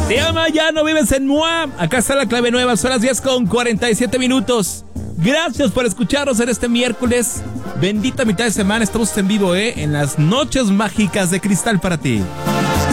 Te ama, ya no vives en Mua. Acá está la clave nueva, son las 10:47. Gracias por escucharnos en este miércoles. Bendita mitad de semana, estamos en vivo, en las noches mágicas de Cristal para ti.